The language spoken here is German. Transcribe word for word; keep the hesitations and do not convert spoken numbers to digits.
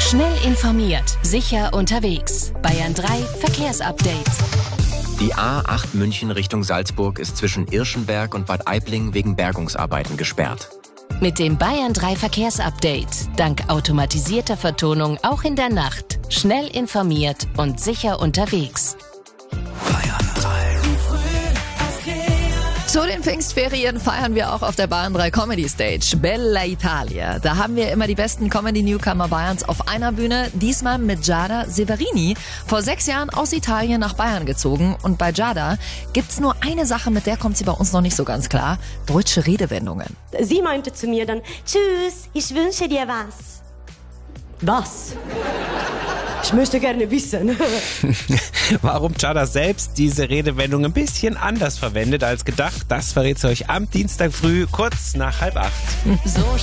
Schnell informiert, sicher unterwegs. Bayern drei Verkehrsupdate. Die A acht München Richtung Salzburg ist zwischen Irschenberg und Bad Aibling wegen Bergungsarbeiten gesperrt. Mit dem Bayern drei Verkehrsupdate. Dank automatisierter Vertonung auch in der Nacht. Schnell informiert und sicher unterwegs. Zu den Pfingstferien feiern wir auch auf der Bayern drei Comedy Stage, Bella Italia. Da haben wir immer die besten Comedy-Newcomer Bayerns auf einer Bühne, diesmal mit Giada Severini. Vor sechs Jahren aus Italien nach Bayern gezogen. Und bei Giada gibt's nur eine Sache, mit der kommt sie bei uns noch nicht so ganz klar: deutsche Redewendungen. Sie meinte zu mir dann: Tschüss, ich wünsche dir was. Was? Ich möchte gerne wissen. Warum Giada selbst diese Redewendung ein bisschen anders verwendet als gedacht, das verrät sie euch am Dienstag früh, kurz nach halb acht. So